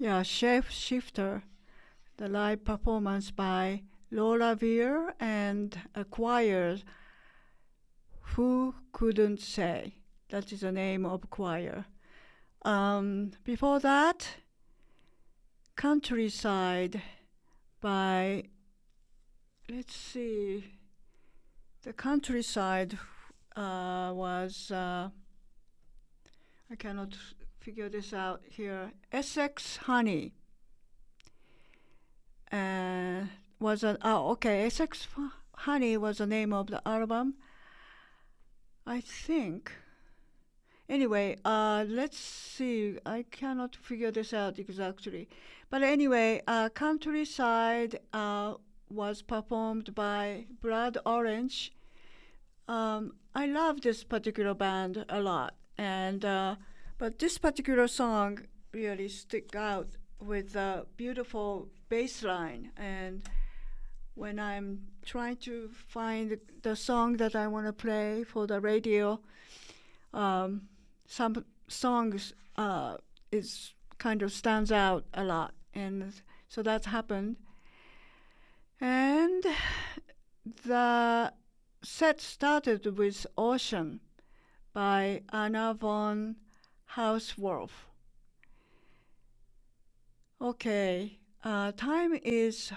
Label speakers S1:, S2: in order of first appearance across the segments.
S1: Yeah, Shifter, the live performance by Laura Veer and a choir. Who couldn't say? That is the name of choir. Before that, Countryside by, let's see, the Countryside was, I cannot figure this out here, Essex Honey. Essex Honey was the name of the album, I think. Anyway, let's see. I cannot figure this out exactly. But anyway, Countryside was performed by Blood Orange. I love this particular band a lot, and but this particular song really stick out with a beautiful bass line. And when I'm trying to find the song that I want to play for the radio, some songs is kind of stands out a lot, and so that happened. And the set started with Ocean by Anna von Hauswolf. Okay, time is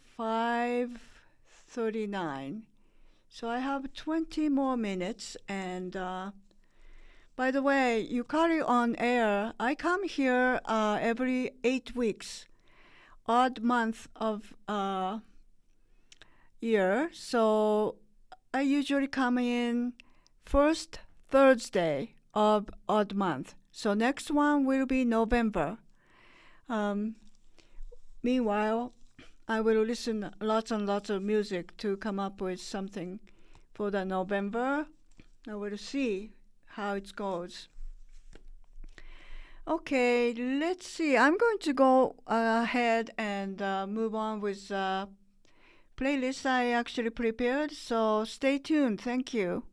S1: 5:39, so I have 20 more minutes. And by the way, Yukari on Air, I come here every 8 weeks, odd month of year. So I usually come in first Thursday of odd month. So next one will be November. Meanwhile, I will listen lots and lots of music to come up with something for the November. I will see how it goes. Okay, let's see. I'm going to go ahead and move on with playlist I actually prepared. So stay tuned. Thank you.